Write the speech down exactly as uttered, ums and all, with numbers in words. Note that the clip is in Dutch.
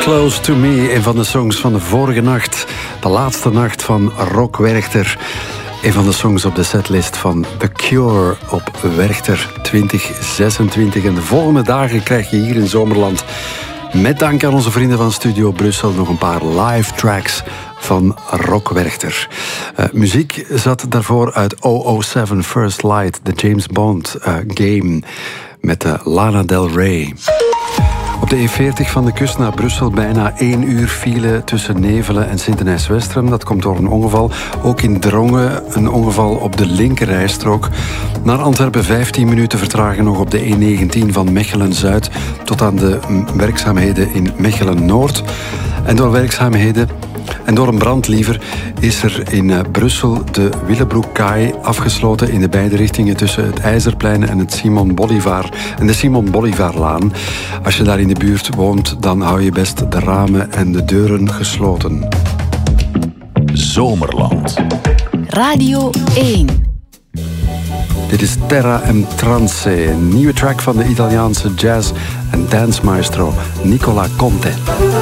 Close to Me, een van de songs van de vorige nacht. De laatste nacht van Rock Werchter. Een van de songs op de setlist van The Cure op Werchter twintig zesentwintig. En de volgende dagen krijg je hier in Zomerland, met dank aan onze vrienden van Studio Brussel, nog een paar live tracks van Rock Werchter. Uh, muziek zat daarvoor uit douze nul zeven First Light, de James Bond uh, game, met uh, Lana Del Rey. Op de E veertig van de kust naar Brussel bijna één uur file tussen Nevelen en Sint-Denijs-Westrem. Dat komt door een ongeval. Ook in Drongen een ongeval op de linkerrijstrook. Naar Antwerpen vijftien minuten vertragen nog op de E negentien van Mechelen-Zuid tot aan de werkzaamheden in Mechelen-Noord. En door werkzaamheden en door een brand liever is er in uh, Brussel de Willebroekkaai afgesloten in de beide richtingen tussen het IJzerplein en het Simon Bolivar en de Simon Bolivarlaan. Als je daar in de buurt woont, dan hou je best de ramen en de deuren gesloten. Zomerland. Radio één. Dit is Terra M Trance, een nieuwe track van de Italiaanse jazz- en dance maestro Nicola Conte.